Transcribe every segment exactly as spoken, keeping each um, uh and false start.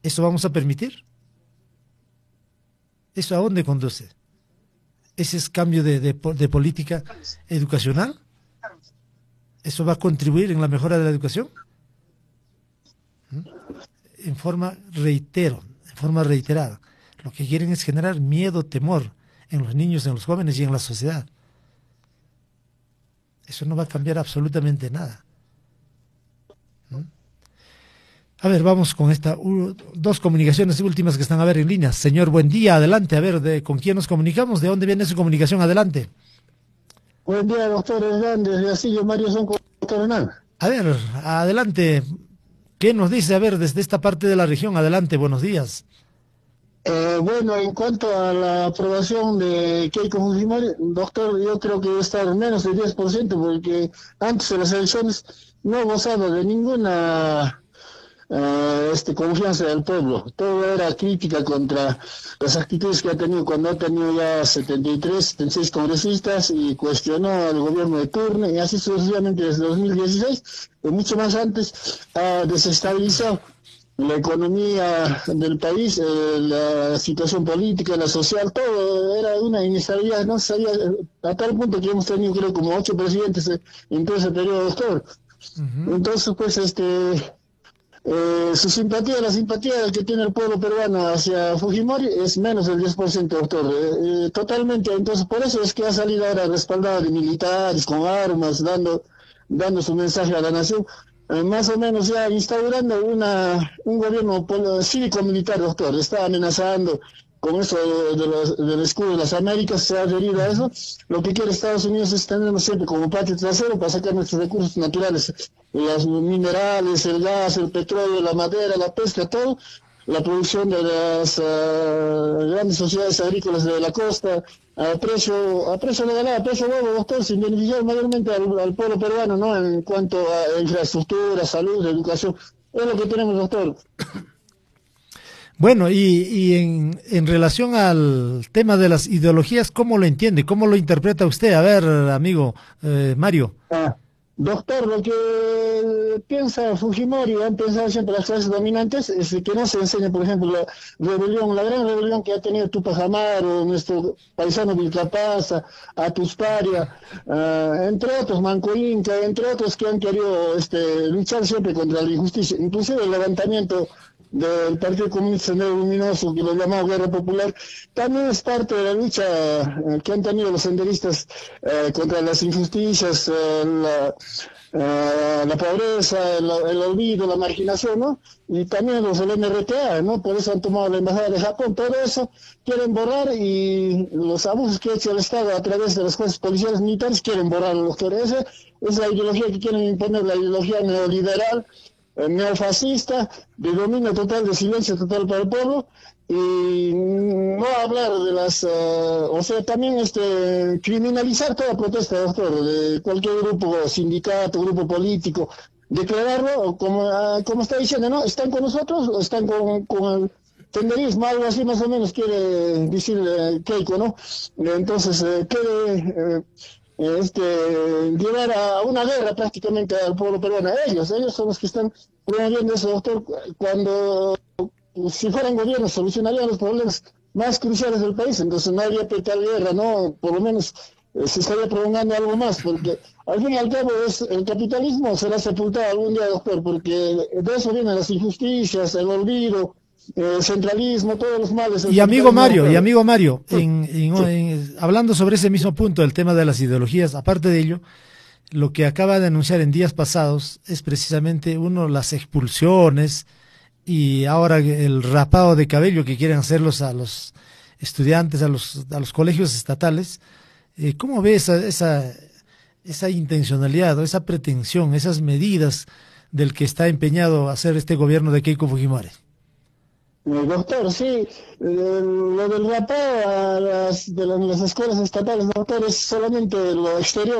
¿Eso vamos a permitir? ¿Eso a dónde conduce? ¿Ese es cambio de, de, de política educacional? ¿Eso va a contribuir en la mejora de la educación? ¿Mm? En forma, reitero, en forma reiterada, lo que quieren es generar miedo, temor en los niños, en los jóvenes y en la sociedad. Eso no va a cambiar absolutamente nada. ¿Mm? A ver, vamos con esta uh, dos comunicaciones últimas que están a ver en línea. Señor, buen día, adelante, a ver, de, ¿con quién nos comunicamos? ¿De dónde viene su comunicación? Adelante. Buen día, doctor Hernández, de Asillo Mario Son Coronel. A ver, adelante, ¿qué nos dice? A ver, desde esta parte de la región, adelante, buenos días. Eh, bueno, en cuanto a la aprobación de Keiko Fujimori, doctor, yo creo que debe estar menos del diez por ciento, porque antes de las elecciones no gozaba de ninguna eh, este, confianza del pueblo. Todo era crítica contra las actitudes que ha tenido cuando ha tenido ya setenta y tres, setenta y seis congresistas y cuestionó al gobierno de turno, y así sucesivamente desde dos mil dieciséis, y mucho más antes, ha desestabilizado la economía del país, eh, la situación política, la social, todo era una inestabilidad, no se sabía, a tal punto que hemos tenido creo como ocho presidentes en todo ese periodo, doctor. Uh-huh. Entonces, pues, este, eh, su simpatía, la simpatía que tiene el pueblo peruano hacia Fujimori es menos del diez por ciento, doctor, eh, eh, totalmente. Entonces, por eso es que ha salido ahora respaldado de militares, con armas, dando, dando su mensaje a la nación. Eh, más o menos ya instaurando una un gobierno cívico-militar, doctor. Está amenazando con eso de, de los, del escudo de las Américas, se ha adherido a eso. Lo que quiere Estados Unidos es tenernos siempre como patio trasero para sacar nuestros recursos naturales, los minerales, el gas, el petróleo, la madera, la pesca, todo, la producción de las uh, grandes sociedades agrícolas de la costa, a precio, a precio legal, a precio nuevo, doctor, sin beneficiar mayormente al, al pueblo peruano, ¿no? En cuanto a infraestructura, salud, educación. Es lo que tenemos, doctor. Bueno, y, y en, en relación al tema de las ideologías, ¿cómo lo entiende? ¿Cómo lo interpreta usted? A ver, amigo eh, Mario. Ah, doctor, lo que piensa Fujimori, han pensado siempre las clases dominantes, es que no se enseña, por ejemplo, la rebelión, la gran rebelión que ha tenido Tupac Amaru, nuestro paisano Vilcapaz, a Tusparia, uh, entre otros, Manco Inca, entre otros que han querido este, luchar siempre contra la injusticia, inclusive el levantamiento del Partido Comunista Sendero Luminoso, que lo llamamos Guerra Popular, también es parte de la lucha eh, que han tenido los senderistas eh, contra las injusticias, eh, la, eh, la pobreza, el, el olvido, la marginación, ¿no? Y también los del M R T A, ¿no? Por eso han tomado la embajada de Japón. Todo eso quieren borrar, y los abusos que ha hecho el Estado a través de las fuerzas policiales militares quieren borrar los que esa es la ideología que quieren imponer, la ideología neoliberal, neofascista, de dominio total, de silencio total para el pueblo, y no hablar de las, uh, o sea, también este criminalizar toda protesta, doctor, de cualquier grupo, sindicato, grupo político, declararlo como, uh, como está diciendo, ¿no? ¿Están con nosotros o están con, con el tenderismo? Algo así más o menos quiere decir uh, Keiko, ¿no? Entonces, uh, quiere... Uh, este llevar a una guerra prácticamente al pueblo peruano. Ellos, ellos son los que están promoviendo eso, doctor. Cuando si fueran gobiernos solucionarían los problemas más cruciales del país, entonces no habría tal guerra, no, por lo menos eh, se estaría prolongando algo más, porque al fin y al cabo es, el capitalismo será sepultado algún día, doctor, porque de eso vienen las injusticias, el olvido, el centralismo, todos los males. Y amigo Mario, y amigo Mario, en, en, en, hablando sobre ese mismo punto, el tema de las ideologías, aparte de ello, lo que acaba de anunciar en días pasados es precisamente, uno, las expulsiones, y ahora el rapado de cabello que quieren hacerlos a los estudiantes, a los, a los colegios estatales. Eh, ¿Cómo ve esa, esa, esa intencionalidad, o esa pretensión, esas medidas del que está empeñado a hacer este gobierno de Keiko Fujimori? Doctor, sí, eh, lo del rapado a las, de las, las escuelas estatales, doctor, es solamente lo exterior.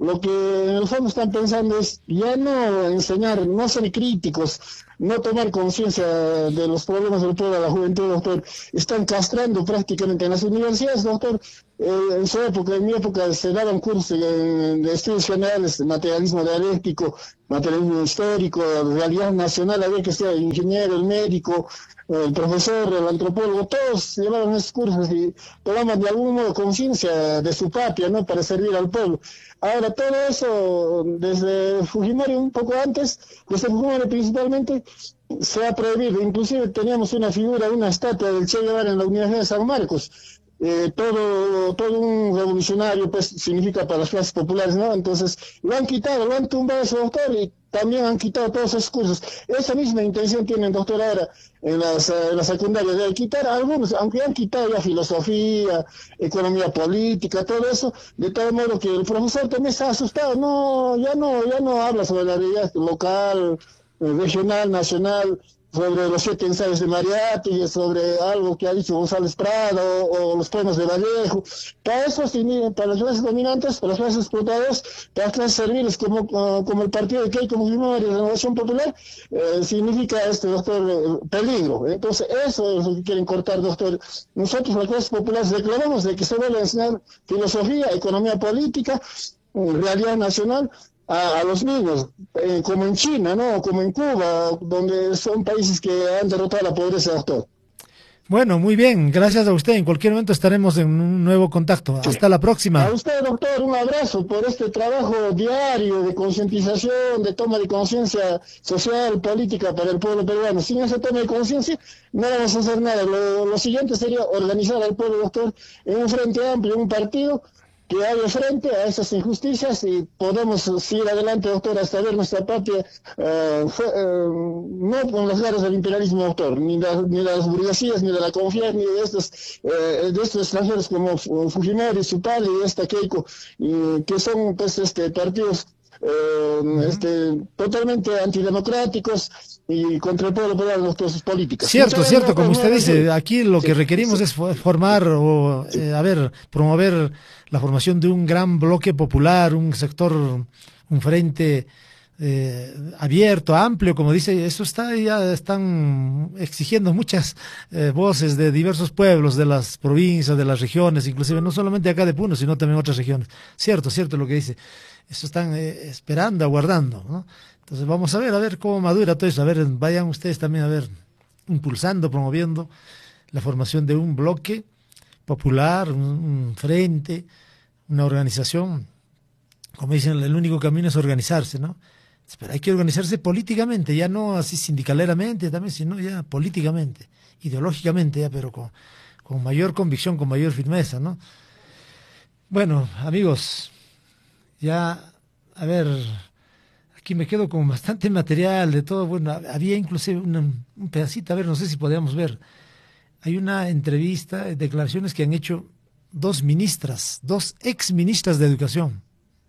lo que en el fondo están pensando es ya no enseñar, no ser críticos, no tomar conciencia de los problemas del pueblo, de la juventud, doctor. Están castrando prácticamente en las universidades, doctor. Eh, en su época, en mi época, se daban cursos de, de estudios generales, de materialismo dialéctico, materialismo histórico, realidad nacional, había que ser ingeniero, el médico, el profesor, el antropólogo, todos llevaban esos cursos y tomaban de algún modo conciencia de su patria, ¿no?, para servir al pueblo. Ahora, todo eso, desde Fujimori, un poco antes, desde Fujimori principalmente, se ha prohibido. Inclusive teníamos una figura, una estatua del Che Guevara en la Universidad de San Marcos. Eh, todo, todo un revolucionario, pues, significa para las clases populares, ¿no? Entonces, lo han quitado, lo han tumbado ese doctor y también han quitado todos esos cursos. Esa misma intención tiene el doctor ahora en las, en las secundarias, de quitar algunos, aunque han quitado ya filosofía, economía política, todo eso, de tal modo que el profesor también está asustado, no, ya no, ya no habla sobre la realidad local, regional, nacional, sobre los siete ensayos de Mariátegui, sobre algo que ha dicho González Prado, o, o los poemas de Vallejo. Para eso, para las clases dominantes, para las clases explotadoras, para las clases serviles, como, uh, como el partido de Keiko Fujimori, de Renovación Popular, eh, significa, este doctor, eh, peligro. Entonces, eso es lo que quieren cortar, doctor. Nosotros, las clases populares, reclamamos de que se vuelva a enseñar filosofía, economía política, realidad nacional, A, a los niños, eh, como en China, ¿no?, como en Cuba, donde son países que han derrotado la pobreza, doctor. Bueno, muy bien, gracias a usted. En cualquier momento estaremos en un nuevo contacto. Sí. Hasta la próxima. A usted, doctor, un abrazo por este trabajo diario de concientización, de toma de conciencia social, política para el pueblo peruano. Sin esa toma de conciencia no vamos a hacer nada. Lo, lo siguiente sería organizar al pueblo, doctor, en un frente amplio, en un partido que haga frente a esas injusticias y podemos seguir adelante, doctor, hasta ver nuestra patria, eh, fue, eh, no con las garras del imperialismo, doctor, ni, la, ni de las burguesías, ni de la confianza, ni de estos, eh, de estos extranjeros como Fujimori, su padre y esta Keiko, y que son, pues, este, partidos eh, este, totalmente antidemocráticos y contra el pueblo peruano, nuestras políticas. Cierto, Muchas cierto, como usted dice, aquí lo sí, que requerimos sí, es formar o, sí. eh, a ver, promover la formación de un gran bloque popular, un sector, un frente eh, abierto, amplio, como dice, eso está, ya están exigiendo muchas eh, voces de diversos pueblos, de las provincias, de las regiones, inclusive no solamente acá de Puno, sino también otras regiones. Cierto, cierto lo que dice. Eso están eh, esperando, aguardando, ¿no? Entonces vamos a ver, a ver cómo madura todo eso. A ver, vayan ustedes también a ver, impulsando, promoviendo la formación de un bloque popular, un, un frente, una organización. Como dicen, el único camino es organizarse, ¿no? Pero hay que organizarse políticamente, ya no así sindicaleramente también, sino ya políticamente, ideológicamente, ya, pero con, con mayor convicción, con mayor firmeza, ¿no? Bueno, amigos, ya, a ver, aquí me quedo con bastante material de todo. Bueno, había inclusive una, un pedacito, a ver, no sé si podíamos ver. Hay una entrevista, declaraciones que han hecho dos ministras, dos ex ministras de Educación.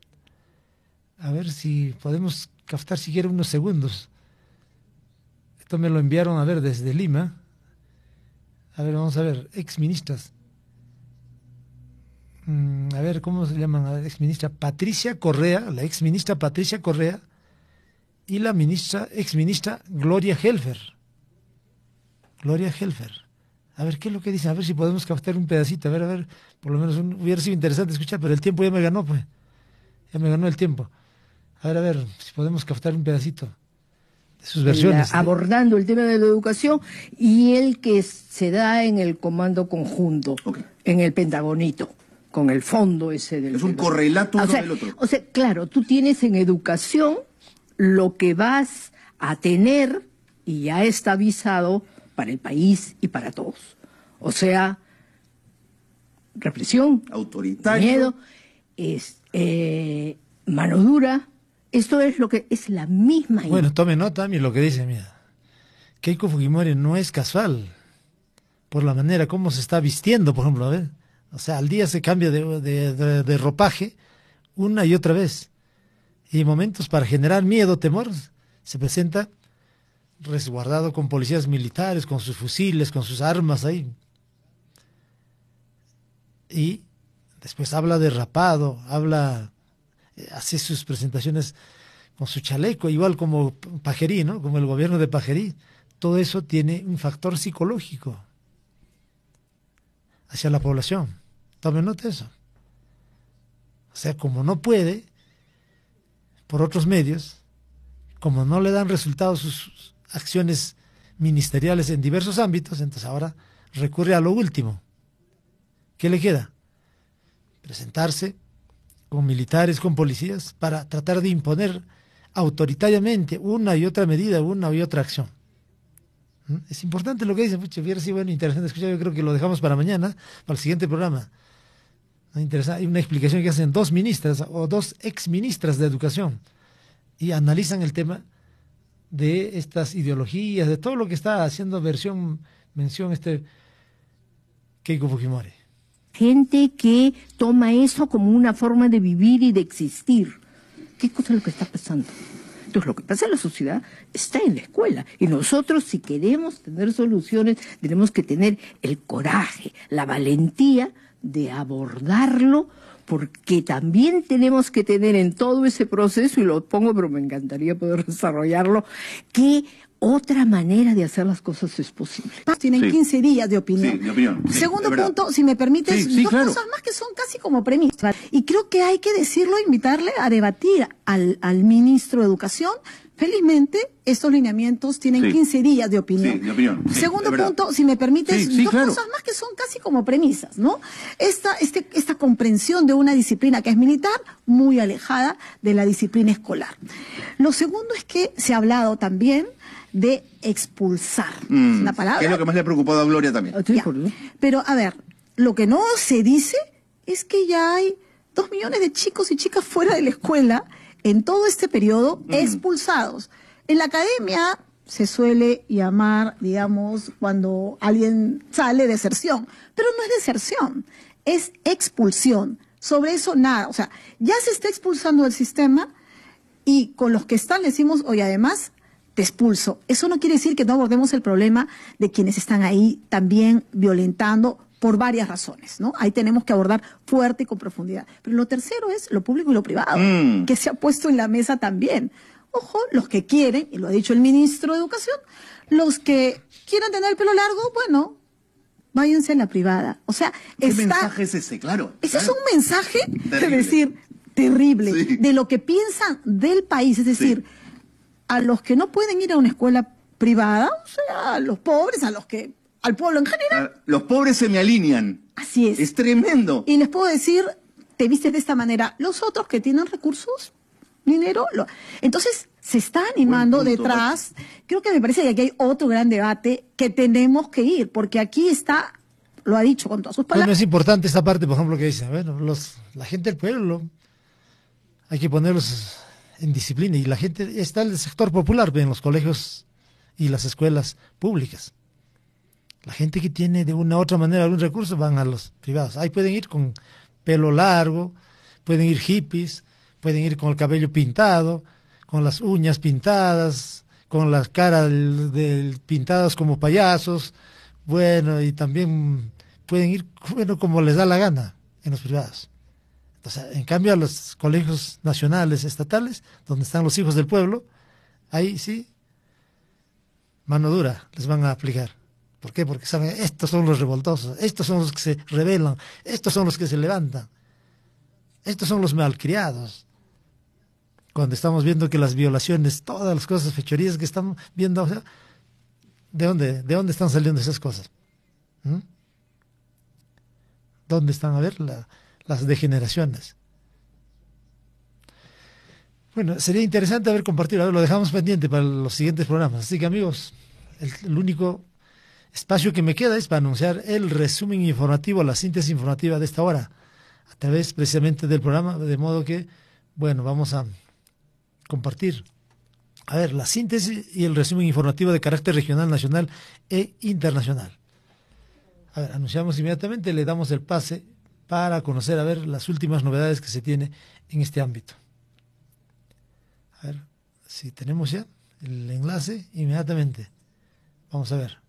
A ver si podemos captar siquiera unos segundos. Esto me lo enviaron, a ver, desde Lima. A ver, vamos a ver, ex ministras. A ver, ¿cómo se llaman? La exministra Patricia Correa, la exministra Patricia Correa y la ministra, exministra Gloria Helfer. Gloria Helfer. A ver, ¿qué es lo que dicen? A ver si podemos captar un pedacito. A ver, a ver, por lo menos un, hubiera sido interesante escuchar, pero el tiempo ya me ganó, pues. Ya me ganó el tiempo. A ver, a ver, si podemos captar un pedacito de sus versiones. La, abordando el tema de la educación y el que se da en el comando conjunto, okay, en el Pentagonito, con el fondo ese del... Es un correlato uno o sea, del otro. O sea, claro, tú tienes en educación lo que vas a tener y ya está avisado para el país y para todos. O sea, represión, autoritario, miedo, es, eh, mano dura. Esto es lo que es la misma... Bueno, tome nota, mire lo que dice, mira. Keiko Fujimori no es casual por la manera como se está vistiendo, por ejemplo, a ver. O sea, al día se cambia de, de, de, de ropaje una y otra vez. Y en momentos para generar miedo, temor, se presenta resguardado con policías militares, con sus fusiles, con sus armas ahí. Y después habla de rapado, habla eh, hace sus presentaciones con su chaleco, igual como Pajerí, ¿no? Como el gobierno de Pajerí. Todo eso tiene un factor psicológico hacia la población. Tomen nota de eso. O sea, como no puede, por otros medios, como no le dan resultados sus acciones ministeriales en diversos ámbitos, entonces ahora recurre a lo último. ¿Qué le queda? Presentarse con militares, con policías, para tratar de imponer autoritariamente una y otra medida, una y otra acción. ¿Mm? Es importante lo que dicen, pucha, hubiera sido bueno, interesante escuchar, yo creo que lo dejamos para mañana, para el siguiente programa. Hay una explicación que hacen dos ministras o dos exministras de educación y analizan el tema de estas ideologías, de todo lo que está haciendo versión, mención este Keiko Fujimori. Gente que toma eso como una forma de vivir y de existir. ¿Qué cosa es lo que está pasando? Entonces, lo que pasa en la sociedad está en la escuela. Y nosotros, si queremos tener soluciones, tenemos que tener el coraje, la valentía de abordarlo, porque también tenemos que tener en todo ese proceso, y lo pongo, pero me encantaría poder desarrollarlo, que otra manera de hacer las cosas es posible. Tienen sí. quince días de opinión. Sí, de opinión. Sí, Segundo punto, si me permites, sí, sí, dos claro. cosas más que son casi como premisas. Y creo que hay que decirlo, invitarle a debatir al, al ministro de Educación. Felizmente, estos lineamientos tienen sí. quince días de opinión. Sí, de opinión. Sí, Segundo punto, si me permites, sí, sí, dos claro. cosas más que son casi como premisas, ¿no? Esta, este, esta comprensión de una disciplina que es militar, muy alejada de la disciplina escolar. Lo segundo es que se ha hablado también de expulsar. Mm, ¿Es una palabra? Que es lo que más le ha preocupado a Gloria también. Ya. Pero, a ver, lo que no se dice es que ya hay dos millones de chicos y chicas fuera de la escuela en todo este periodo mm. expulsados. En la academia se suele llamar, digamos, cuando alguien sale, deserción. Pero no es deserción, es expulsión. Sobre eso nada. O sea, ya se está expulsando del sistema y con los que están le decimos, oye, además te expulso. Eso no quiere decir que no abordemos el problema de quienes están ahí también violentando por varias razones, ¿no? Ahí tenemos que abordar fuerte y con profundidad. Pero lo tercero es lo público y lo privado, mm. que se ha puesto en la mesa también. Ojo, los que quieren, y lo ha dicho el ministro de Educación, los que quieren tener el pelo largo, bueno, váyanse a la privada. O sea, ¿qué está, mensaje es ese? Claro. Ese claro. es un mensaje, terrible. de decir, terrible, sí. de lo que piensan del país, es decir, sí. a los que no pueden ir a una escuela privada, o sea, a los pobres, a los que, al pueblo en general. Ah, los pobres se me alinean. Así es. Es tremendo. Y les puedo decir, te vistes de esta manera. Los otros que tienen recursos, dinero, lo... entonces se está animando punto, detrás. Macho. Creo que me parece que aquí hay otro gran debate que tenemos que ir, porque aquí está, lo ha dicho con todas sus palabras. Bueno, es importante esta parte, por ejemplo, que dice, bueno, los, la gente del pueblo, hay que ponerlos en disciplina, y la gente está en el sector popular, en los colegios y las escuelas públicas. La gente que tiene de una u otra manera algún recurso van a los privados. Ahí pueden ir con pelo largo, pueden ir hippies, pueden ir con el cabello pintado, con las uñas pintadas, con las caras del, del, pintadas como payasos, bueno, y también pueden ir, bueno, como les da la gana en los privados. Entonces, en cambio, a los colegios nacionales, estatales, donde están los hijos del pueblo, ahí sí, mano dura les van a aplicar. ¿Por qué? Porque saben, estos son los revoltosos, estos son los que se rebelan, estos son los que se levantan, estos son los malcriados. Cuando estamos viendo que las violaciones, todas las cosas, fechorías que estamos viendo, o sea, ¿de dónde, de dónde están saliendo esas cosas? ¿Mm? ¿Dónde están, a ver, la, las degeneraciones? Bueno, sería interesante haber compartido, a ver, lo dejamos pendiente para los siguientes programas. Así que, amigos, el, el único espacio que me queda es para anunciar el resumen informativo, la síntesis informativa de esta hora, a través precisamente del programa, de modo que, bueno, vamos a compartir, a ver, la síntesis y el resumen informativo de carácter regional, nacional e internacional. A ver, anunciamos inmediatamente, le damos el pase para conocer, a ver, las últimas novedades que se tiene en este ámbito. A ver, si tenemos ya el enlace, inmediatamente. Vamos a ver.